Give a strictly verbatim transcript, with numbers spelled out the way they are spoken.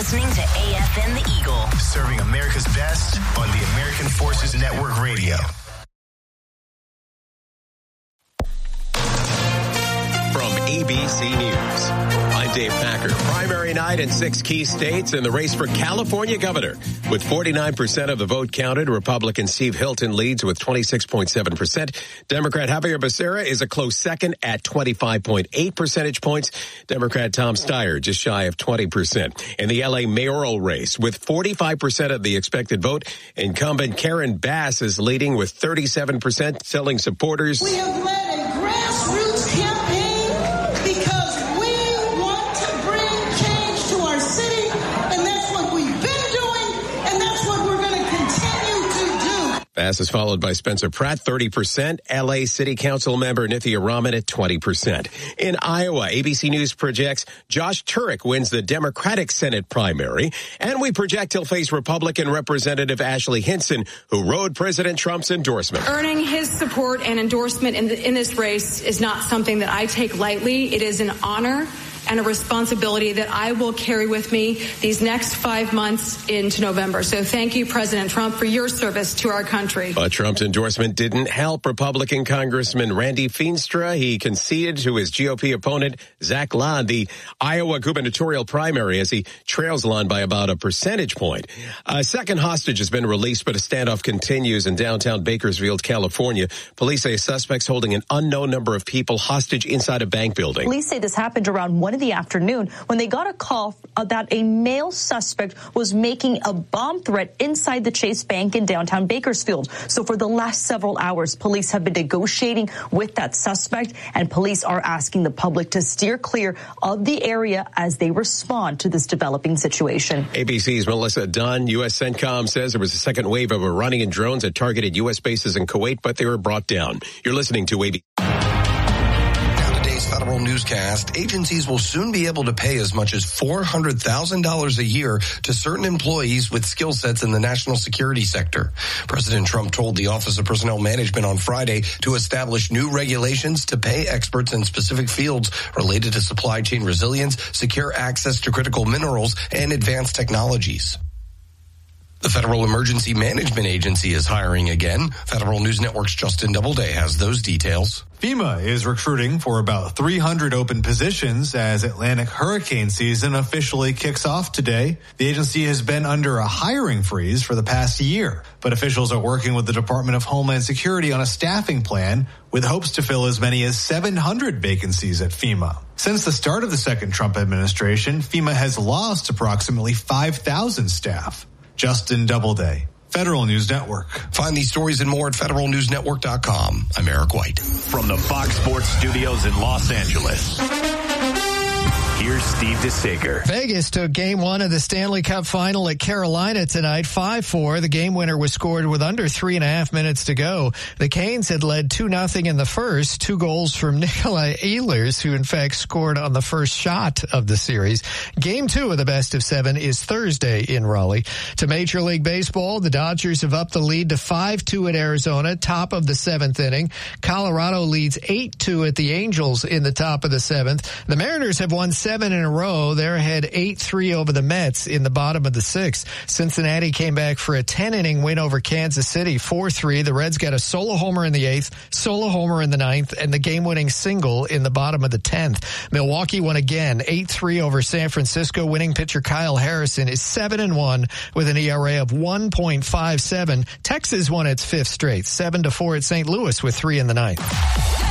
listening to A F N The Eagle. Serving America's best on the American Forces Network Radio. From A B C News, I'm Dave Packer. Primary night in six key states in the race for California governor. With forty-nine percent of the vote counted, Republican Steve Hilton leads with twenty-six point seven percent. Democrat Javier Becerra is a close second at twenty-five point eight percentage points. Democrat Tom Steyer just shy of twenty percent. In the L A mayoral race, with forty-five percent of the expected vote, incumbent Karen Bass is leading with thirty-seven percent, telling supporters, "We have led a grassroots campaign because we want to bring change to our city, and that's what we've been doing, and that's what we're going to continue to do." Bass is followed by Spencer Pratt, thirty percent. L A City Council member Nithya Raman at twenty percent. In Iowa, A B C News projects Josh Turek wins the Democratic Senate primary, and we project he'll face Republican Representative Ashley Hinson, who rode President Trump's endorsement. Earning his support and endorsement in, the, in this race is not something that I take lightly. It is an honor and a responsibility that I will carry with me these next five months into November. So thank you, President Trump, for your service to our country. But Trump's endorsement didn't help Republican Congressman Randy Feenstra. He conceded to his G O P opponent, Zach Lund, the Iowa gubernatorial primary, as he trails Lund by about a percentage point. A second hostage has been released, but a standoff continues in downtown Bakersfield, California. Police say suspects holding an unknown number of people hostage inside a bank building. Police say this happened around one in the afternoon when they got a call that a male suspect was making a bomb threat inside the Chase Bank in downtown Bakersfield. So for the last several hours, police have been negotiating with that suspect, and police are asking the public to steer clear of the area as they respond to this developing situation. A B C's Melissa Dunn. U S CENTCOM says there was a second wave of Iranian drones that targeted U S bases in Kuwait, but they were brought down. You're listening to A B C. Federal newscast, agencies will soon be able to pay as much as four hundred thousand dollars a year to certain employees with skill sets in the national security sector. President Trump told the Office of Personnel Management on Friday to establish new regulations to pay experts in specific fields related to supply chain resilience, secure access to critical minerals, and advanced technologies. The Federal Emergency Management Agency is hiring again. Federal News Network's Justin Doubleday has those details. FEMA is recruiting for about three hundred open positions as Atlantic hurricane season officially kicks off today. The agency has been under a hiring freeze for the past year, but officials are working with the Department of Homeland Security on a staffing plan with hopes to fill as many as seven hundred vacancies at FEMA. Since the start of the second Trump administration, FEMA has lost approximately five thousand staff. Justin Doubleday, Federal News Network. Find these stories and more at federal news network dot com. I'm Eric White. From the Fox Sports Studios in Los Angeles, here's Steve DeSager. Vegas took game one of the Stanley Cup final at Carolina tonight, five four. The game winner was scored with under three and a half minutes to go. The Canes had led two nothing in the first, two goals from Nikolai Ehlers, who in fact scored on the first shot of the series. Game two of the best of seven is Thursday in Raleigh. To Major League Baseball, the Dodgers have upped the lead to five two at Arizona, top of the seventh inning. Colorado leads eight two at the Angels in the top of the seventh. The Mariners have won seven Seven in a row. They're ahead eight three over the Mets in the bottom of the sixth. Cincinnati came back for a ten-inning win over Kansas City, four three. The Reds got a solo homer in the eighth, solo homer in the ninth, and the game-winning single in the bottom of the tenth. Milwaukee won again, eight three over San Francisco. Winning pitcher Kyle Harrison is seven and one with an E R A of one point five seven. Texas won its fifth straight, seven to four at Saint Louis with three in the ninth.